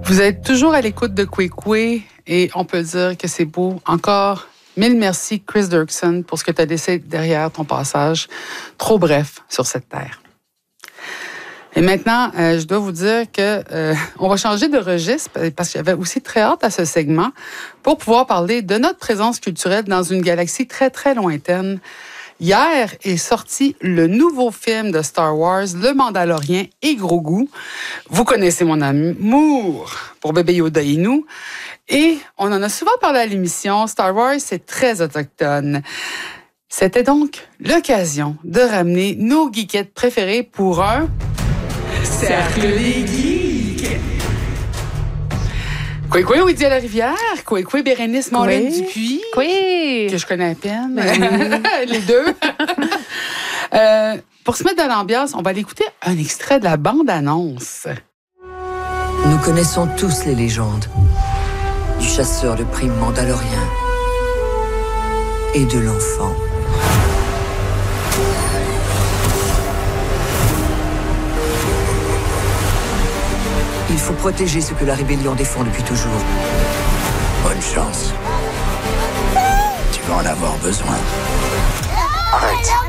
Vous êtes toujours à l'écoute de Kwekwe et on peut dire que c'est beau. Encore, mille merci Chris Dirksen pour ce que tu as laissé derrière ton passage trop bref sur cette terre. Et maintenant, je dois vous dire que on va changer de registre parce que j'avais aussi très hâte à ce segment pour pouvoir parler de notre présence culturelle dans une galaxie très, très lointaine. Hier est sorti le nouveau film de Star Wars, Le Mandalorien et Grogu. Vous connaissez mon amour pour Bébé Yoda et nous. Et on en a souvent parlé à l'émission. Star Wars, c'est très autochtone. C'était donc l'occasion de ramener nos geekettes préférées pour un Cercle des Geeks. Kwekwe Ouidia la Rivière, Kwekwe Bérénice Morin Dupuis, que je connais à peine, les deux. Pour se mettre dans l'ambiance, on va aller écouter un extrait de la bande-annonce. Nous connaissons tous les légendes du chasseur de primes mandalorien et de l'enfant. Il faut protéger ce que la rébellion défend depuis toujours. Bonne chance. Tu vas en avoir besoin. Arrête.